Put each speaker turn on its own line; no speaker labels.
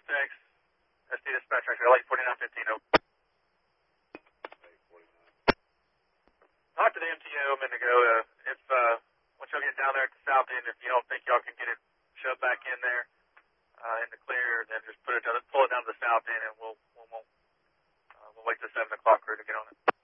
Vortex, SD dispatch, LA 4915. Talk to the MTO a minute ago. If once y'all get down there at the south end, if you don't think y'all can get it shoved back in there in the clear, then just pull it down to the south end, and we'll wait till 7 o'clock crew to get on it.